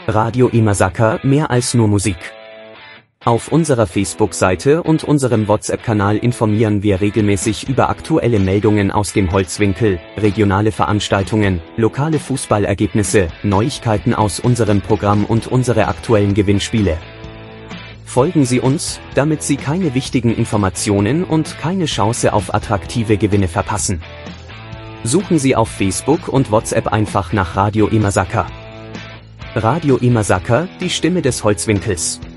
Radio Imasaka, mehr als nur Musik. Auf unserer Facebook-Seite und unserem WhatsApp-Kanal informieren wir regelmäßig über aktuelle Meldungen aus dem Holzwinkel, regionale Veranstaltungen, lokale Fußballergebnisse, Neuigkeiten aus unserem Programm und unsere aktuellen Gewinnspiele. Folgen Sie uns, damit Sie keine wichtigen Informationen und keine Chance auf attraktive Gewinne verpassen. Suchen Sie auf Facebook und WhatsApp einfach nach Radio Imasaka. Radio Imasaka, die Stimme des Holzwinkels.